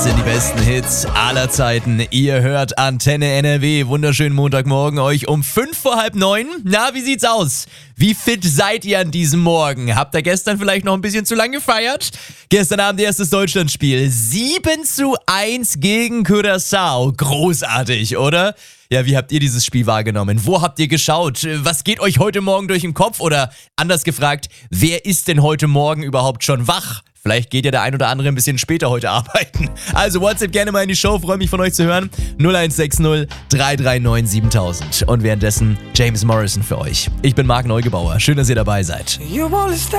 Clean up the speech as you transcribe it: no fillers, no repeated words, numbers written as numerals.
Sind die besten Hits aller Zeiten. Ihr hört Antenne NRW. Wunderschönen Montagmorgen euch um 8:45. Na, wie sieht's aus? Wie fit seid ihr an diesem Morgen? Habt ihr gestern vielleicht noch ein bisschen zu lange gefeiert? Gestern Abend erstes Deutschlandspiel. 7:1 gegen Curaçao. Großartig, oder? Ja, wie habt ihr dieses Spiel wahrgenommen? Wo habt ihr geschaut? Was geht euch heute Morgen durch den Kopf? Oder anders gefragt, wer ist denn heute Morgen überhaupt schon wach? Vielleicht geht ja der ein oder andere ein bisschen später heute arbeiten. Also WhatsApp gerne mal in die Show, freue mich von euch zu hören. 0160 339 7000. Und währenddessen James Morrison für euch. Ich bin Marc Neugebauer, schön, dass ihr dabei seid.